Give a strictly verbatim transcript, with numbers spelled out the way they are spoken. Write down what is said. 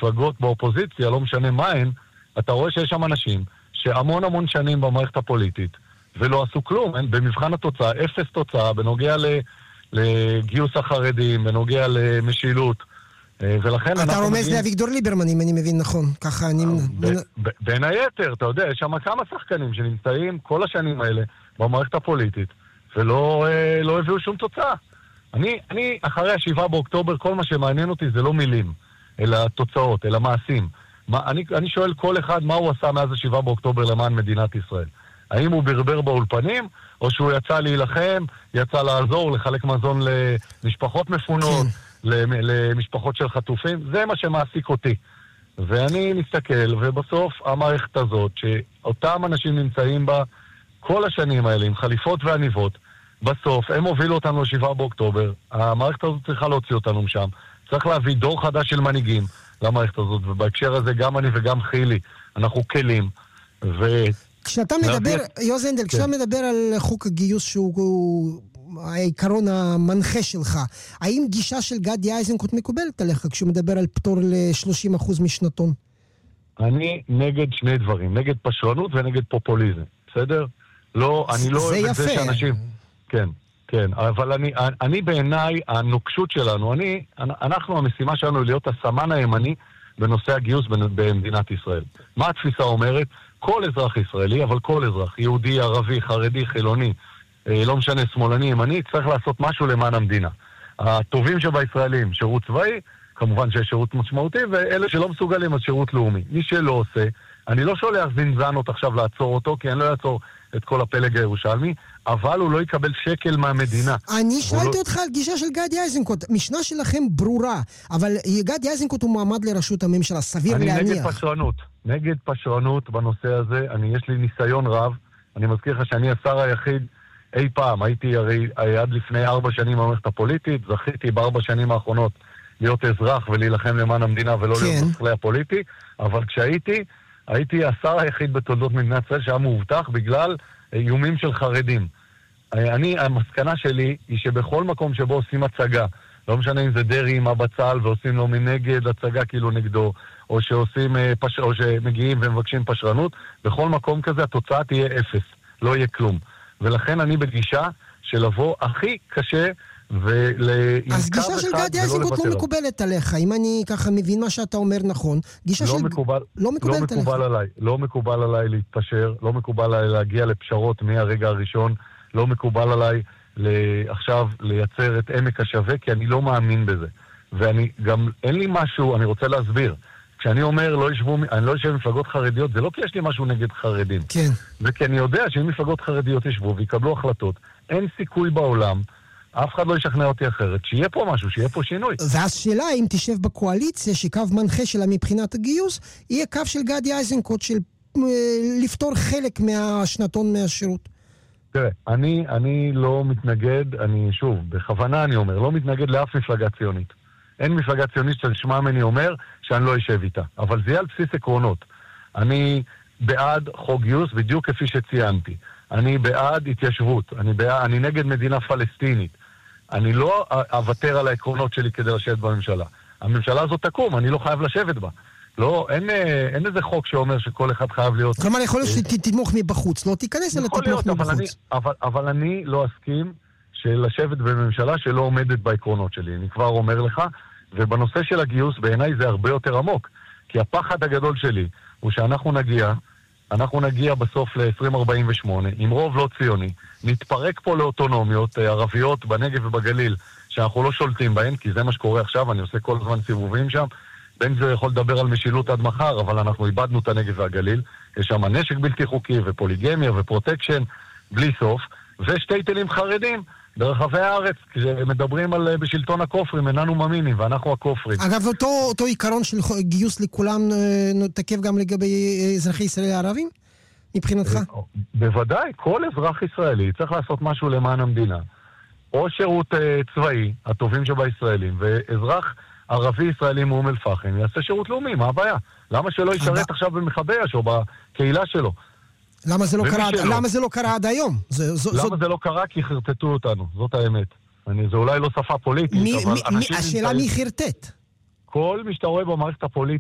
המפלגות באופוזיציה, לא משנה מה הן, אתה רואה שיש שם אנשים שהמון המון שנים במערכת הפוליטית, ולא עשו כלום, אין, במבחן התוצאה, אפס תוצאה, בנוגע ל, לגיוס החרדים, בנוגע למשילות, ולכן אתה רומז מגיעים... לאביגדור ליברמן, אם אני מבין נכון, ככה אני... ב, ב, בין היתר, אתה יודע, יש שם כמה שחקנים שנמצאים כל השנים האלה במערכת הפוליטית, ולא לא הביאו שום תוצאה. אני, אני, אחרי השבעה באוקטובר, כל מה שמעניין אותי זה לא מילים, אלא תוצאות, אלא מעשים. מה, אני, אני שואל כל אחד מה הוא עשה מאז השבעה באוקטובר למען מדינת ישראל. האם הוא ברבר באולפנים, או שהוא יצא להילחם, יצא לעזור, לחלק מזון למשפחות מפונות, למשפחות של חטופים? זה מה שמעסיק אותי. ואני מסתכל, ובסוף המערכת הזאת, שאותם אנשים נמצאים בה כל השנים האלה, עם חליפות ועניבות, בסוף הם הובילו אותנו לשבעה באוקטובר, המערכת הזאת צריכה להוציא אותנו משם, צריך להביא דור חדש של מנהיגים למערכת הזאת, ובהקשר הזה גם אני וגם חילי, אנחנו כלים, ו... כשאתה מדבר, יוז הנדל, כשאתה מדבר על חוק הגיוס שהוא העיקרון המנחה שלך, האם גישה של גדי איזנקוט מקובלת עליך כשהוא מדבר על פטור ל-שלושים אחוז משנתון? אני נגד שני דברים, נגד פשרנות ונגד פופוליזם, בסדר? לא, אני לא אוהב את זה שאנשים... כן, כן, אבל אני, אני בעיניי, הנוקשות שלנו, אני, אנחנו, המשימה שלנו היא להיות הסמן הימני בנושא הגיוס במדינת ישראל. מה התפיסה אומרת? כל אזרח ישראלי, אבל כל אזרח, יהודי, ערבי, חרדי, חילוני, לא משנה, שמאלני, ימני, צריך לעשות משהו למען המדינה. הטובים שבישראלים, שירות צבאי, כמובן שיש שירות משמעותי, ואלה שלא מסוגלים, אז שירות לאומי. מי שלא עושה, אני לא שולח זינזנות עכשיו לעצור אותו, כי אני לא אעצור את כל הפלג הירושלמי, אבל הוא לא יקבל שקל מהמדינה. אני שאלתי אותך על גישה של גדי איזנקוט. משנה שלכם ברורה, אבל גדי איזנקוט הוא מועמד לראשות הממשלה, סביר להניח. אני נגד פשרנות. נגד פשרנות בנושא הזה. אני, יש לי ניסיון רב. אני מזכיר לך שאני השר היחיד אי פעם. הייתי הרי עד לפני ארבע שנים במערכת הפוליטית, זכיתי בארבע שנים האחרונות להיות אזרח ולהילחם למען המדינה ולא כן. להיות בשכלי הפוליטי, אבל כשהייתי, הייתי השר היחיד בתולדות מדינת ישראל שהיה מובטח בגלל איומים של חרדים. אני, המסקנה שלי היא שבכל מקום שבו עושים הצגה, לא משנה אם זה דרי עם הבצל ועושים לו מנגד הצגה כאילו נגדו, או שעושים, פש... או שמגיעים ומבקשים פשרנות, בכל מקום כזה התוצאה תהיה אפס, לא יהיה כלום. ולכן אני בגישה של לבוא הכי קשה ולעזקה אז גישה של גדי איזנקוט לא מקובלת עליך, אם אני ככה מבין מה שאתה אומר נכון, גישה לא של... מקובל, לא מקובלת לא מקובל עליי, לא מקובל עליי להתפשר, לא מקובל עליי להגיע לפשרות מהרגע הראשון, לא מקובל עליי עכשיו לייצר את עמק השווה, כי אני לא מאמין בזה. ואני גם, אין לי משהו, אני רוצה להסביר. כשאני אומר, לא ישבו, אני לא יושב במפלגות חרדיות, זה לא כי יש לי משהו נגד חרדים. כן. זה כי אני יודע שאם מפלגות חרדיות ישבו ויקבלו החלטות, אין סיכוי בעולם, אף אחד לא ישכנע אותי אחרת, שיהיה פה משהו, שיהיה פה שינוי. ואז שאלה, אם תשב בקואליציה, שקו מנחה שלה מבחינת הגיוס, יהיה קו של גדי איזנקוט של לפתור חלק מהשנתון מהשירות. תראה, אני, אני לא מתנגד, אני שוב, בכוונה אני אומר, לא מתנגד לאף מפלגה ציונית. אין מפלגה ציונית שלשמה ממני אומר שאני לא אשב איתה. אבל זה יהיה על בסיס עקרונות. אני בעד חוק גיוס, בדיוק כפי שציינתי. אני בעד התיישבות. אני, בעד, אני נגד מדינה פלסטינית. אני לא אוותר על העקרונות שלי כדי לשבת בממשלה. הממשלה הזאת תקום, אני לא חייב לשבת בה. לא, אין, אין איזה חוק שאומר שכל אחד חייב להיות... כלומר, יכול להיות שתתמוך מבחוץ, לא תיכנס אלא תתמוך מבחוץ. אבל אני, אבל, אבל אני לא אסכים לשבת בממשלה שלא עומדת בעקרונות שלי. אני כבר אומר לך, ובנושא של הגיוס בעיניי זה הרבה יותר עמוק. כי הפחד הגדול שלי הוא שאנחנו נגיע, אנחנו נגיע בסוף ל-עשרים ארבעים ושמונה, עם רוב לא ציוני, נתפרק פה לאוטונומיות ערביות בנגב ובגליל, שאנחנו לא שולטים בהן, כי זה מה שקורה עכשיו, אני עושה כל הזמן סיבובים שם, בין זה יכול לדבר על משילות עד מחר, אבל אנחנו איבדנו את הנגב והגליל, יש שם נשק בלתי חוקי ופוליגמיה ופרוטקשן, בלי סוף, ושתי טילים חרדים ברחבי הארץ, כשמדברים על בשלטון הכופרים, איננו מאמינים, ואנחנו הכופרים. אגב, אותו, אותו עיקרון של גיוס לכולם תקף גם לגבי אזרחי ישראל הערבים? מבחינתך? בוודאי, כל אזרח ישראלי צריך לעשות משהו למען המדינה. או שירות צבאי, הטובים שבישראלים, ואזרח ערבי ישראלי מאום אל פחם, יעשה שירות לאומי, מה הבעיה? למה שלא ישרת עכשיו במכבי אש או בקהילה שלו? למה זה לא קרה, למה זה לא קרה עד היום? למה זה לא קרה? כי חרטטו אותנו, זאת האמת. זה אולי לא שפה פוליטית, אבל... השאלה מי חרטט? כל מי שאתה רואה במערכת הפוליטית,